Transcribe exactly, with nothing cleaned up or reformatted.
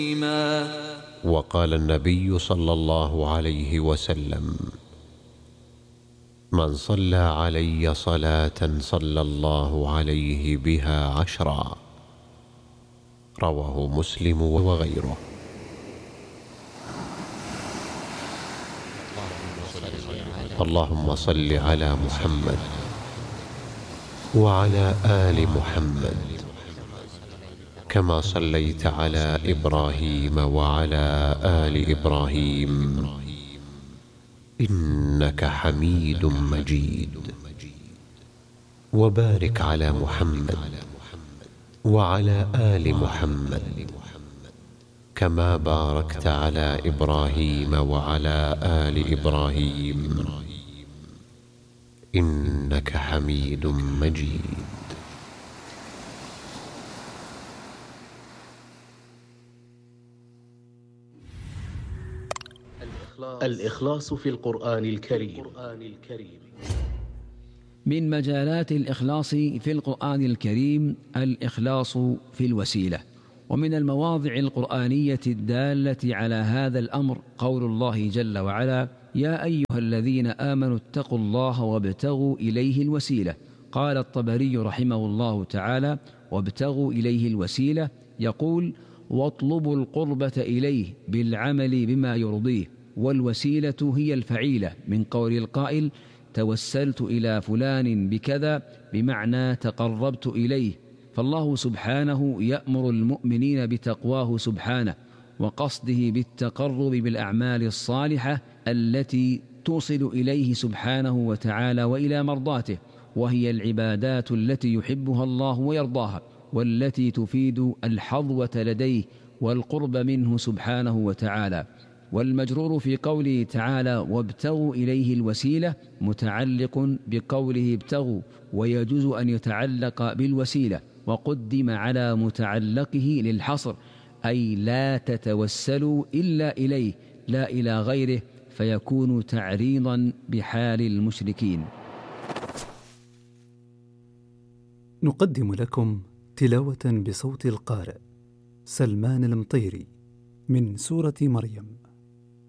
وقال النبي صلى الله عليه وسلم: من صلى علي صلاة صلى الله عليه بها عشرا. رواه مسلم وغيره. اللهم صل على محمد وعلى آل محمد كما صليت على إبراهيم وعلى آل إبراهيم إنك حميد مجيد. وبارك على محمد وعلى آل محمد كما باركت على إبراهيم وعلى آل إبراهيم إنك حميد مجيد. الإخلاص في القرآن الكريم. من مجالات الإخلاص في القرآن الكريم الإخلاص في الوسيلة. ومن المواضع القرآنية الدالة على هذا الأمر قول الله جل وعلا: يا أيها الذين آمنوا اتقوا الله وابتغوا إليه الوسيلة. قال الطبري رحمه الله تعالى: وابتغوا إليه الوسيلة يقول: واطلبوا القربة إليه بالعمل بما يرضيه. والوسيلة هي الفعيلة من قول القائل: توسلت إلى فلان بكذا، بمعنى تقربت إليه. فالله سبحانه يأمر المؤمنين بتقواه سبحانه وقصده بالتقرب بالأعمال الصالحة التي توصل إليه سبحانه وتعالى وإلى مرضاته، وهي العبادات التي يحبها الله ويرضاها، والتي تفيد الحظوة لديه والقرب منه سبحانه وتعالى. والمجرور في قوله تعالى: وابتغوا إليه الوسيلة متعلق بقوله ابتغوا، ويجوز أن يتعلق بالوسيلة وقدم على متعلقه للحصر، أي لا تتوسلوا إلا إليه لا إلى غيره، فيكون تعريضا بحال المشركين. نقدم لكم تلاوة بصوت القارئ سلمان المطيري من سورة مريم.